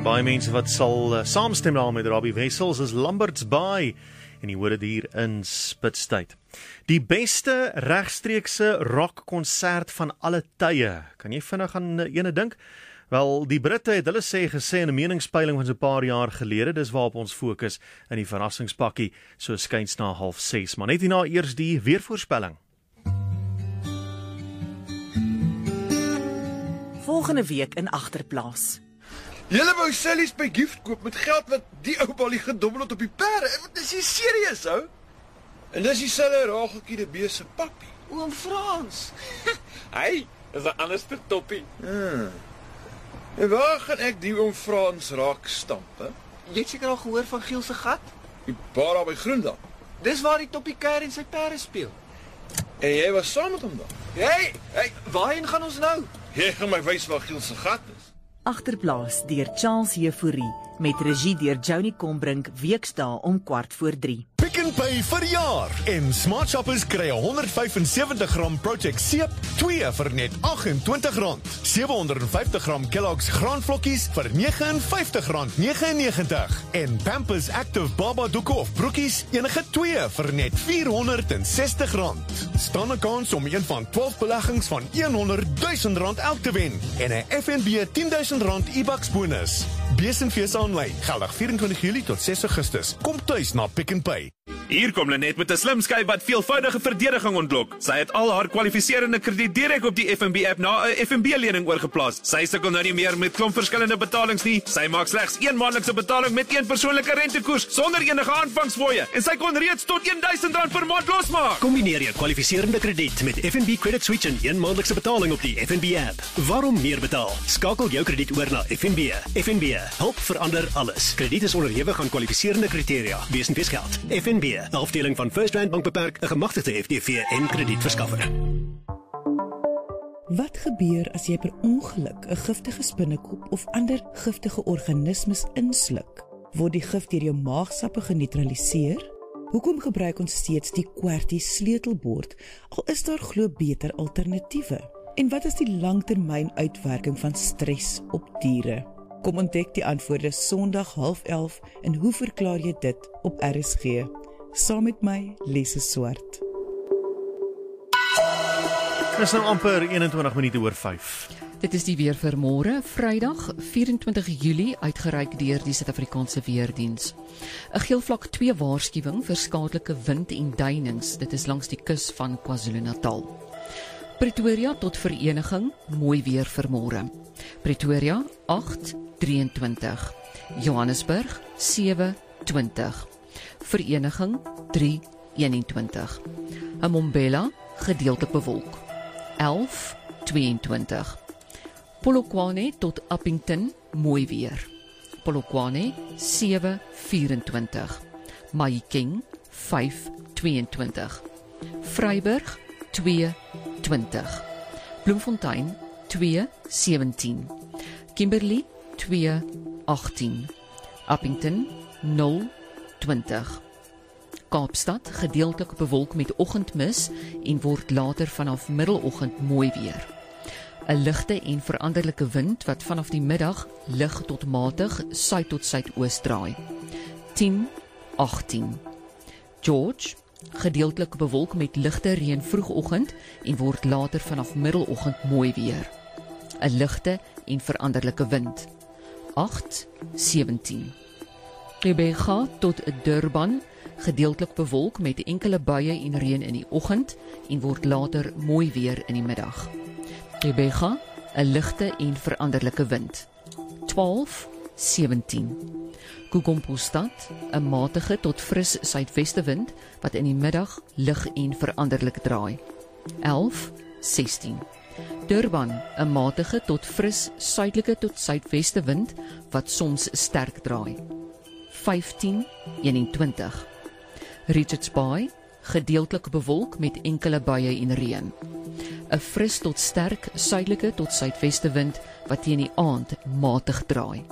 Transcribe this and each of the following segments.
En baie mense wat sal saamstem daar met Robbie Wessels is Lambert's Bay en jy hoor dit hier in Spitstyd. Die beste regstreekse rockkonsert van alle tye. Kan jy vinnig aan ene dink? Wel, die Britte het hulle gesê in 'n meningspeiling van so 'n paar jaar gelede, dis waarop ons fokus in die verrassingspakkie, so skuins na 5:30. Maar net hierna eers die weervoorspelling. Volgende week in Agterplaas. Julle wou Sally's by gift koop met geld wat die ou balie gedobbel het op die perde. Dis jy serieus, ou? En dis dieselfde Rageltjie die bees se pappie. Oom Frans. Hy is 'n anderste toppie. En waar gaan ek die oom Frans raak stamp, hè? Jy het seker al gehoor van Giel se gat? Die bar daar by Groendal. Dis waar die toppie kuier en sy perde speel. En jy was saam met hom dan? Hey, waarheen gaan ons nou? Jy gaan my wys waar Giel se gat is. Agterplaas deur Charles Jefouri met regie deur Johnny Combrink weksdae om 3:15. Pick n Pay verjaar en Smart Shoppers kry 175 gram Project Seep, 2 vir net R28. 750 gram Kellogg's graanvlokkies vir R59.99 en Pampers Active Baba doeke of broekies enige 2 vir net R460. Staan 'n kans om een van 12 beleggings van R100,000 elk te wen en 'n FNB R10,000 e-bucks bonus. Besenfees aanlyn, geldig 24 Julie tot 6 Augustus. Kom tuis na Pick n Pay. Hier kom Lenet met 'n slim skyf wat veelvoudige verdediging ontlok. Sy het al haar kwalifiserende krediet direk op die FNB app na 'n FNB-lening oorgeplaas. Sy sukkel nou nie meer met klomp verskillende betalings nie. Sy maak slegs een maandelikse betaling met een persoonlike rentekoers sonder enige aanvangsfooie en sy kon reeds tot R1,000 per maand losmaak. Kombineer jou kwalifiserende krediet met FNB Credit Switch en een maandelikse betaling op die FNB app. Waarom meer betaal? Skakel jou krediet oor na FNB. FNB, help verander alles. Krediet is onderhewig aan kwalifiserende kriteria. Wees en geld. FNB, 'n afdeling van First Rand Bank Beperk, 'n gemagtigde FDV en kredietverskaffer. Wat gebeur as jy per ongeluk 'n giftige spinnekop of ander giftige organismes insluk? Word die gif deur jou maagsappe geneutraliseer? Hoekom gebruik ons steeds die QWERTY sleutelbord, al is daar glo beter alternatiewe? En wat is die langtermyn uitwerking van stres op diere? Kom ontdek die antwoorde Sondag 11:30 en hoe verklaar jy dit op RSG? Saam met my, Lise Swart. Dis nou amper 21 minute oor 5. Dit is die weer vir môre, Vrydag 24 Julie, uitgereik deur die Suid-Afrikaanse Weerdiens. 'n geelvlak 2 waarskuwing vir skadelike wind en duinings, dit is langs die kus van KwaZulu-Natal. Pretoria tot Vereniging, mooi weer vir môre. Pretoria 8:23, Johannesburg 7:20, Vereniging 3:21, Mbombela gedeeltelik bewolk 11:22, Polokwane tot Appington mooi weer. Polokwane 7:24, Mahikeng 5:22, Vryburg 2:20, Bloemfontein 2:17, Kimberley 2:18, Appington 0:20, Kaapstad gedeeltelik bewolk met oggendmis en word later vanaf middeloggend mooi weer. 'n ligte en veranderlike wind wat vanaf die middag lig tot matig suid tot suidoos draai. 10:18, George gedeeltelik bewolk met ligte reën vroegoggend en word later vanaf middeloggend mooi weer. 'n ligte en veranderlike wind. 8:17, Gqeberha tot Durban gedeeltelik bewolk met enkele buie en reën in die oggend en word later mooi weer in die middag. Gqeberha 'n ligte en veranderlike wind. 12:17, Gugumpostad 'n matige tot fris suidwestewind wat in die middag lig en veranderlik draai. 11:16, Durban 'n matige tot fris suidelike tot suidwestewind wat soms sterk draai. 15:21, Richards Bay gedeeltelik bewolk met enkele buie en reën. 'n fris tot sterk suidelike tot suidwestewind wat teen die aand matig draai.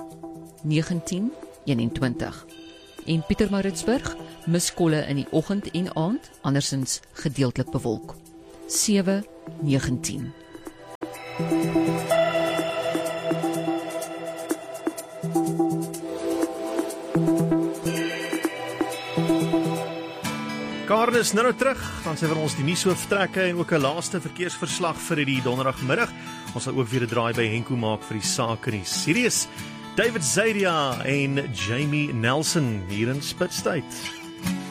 19:21, en Pietermaritzburg miskolle in die oggend en aand, andersins gedeeltelik bewolk. 7:19. Karen is nou terug, dan sê vir ons die nuushoofdtrekke en ook 'n laaste verkeersverslag vir die donderdagmiddag. Ons sal ook weer 'n draai by Henko maak vir die sake nuus. Hierdie is David Zadia en Jamie Nelson hier in Spitstyd.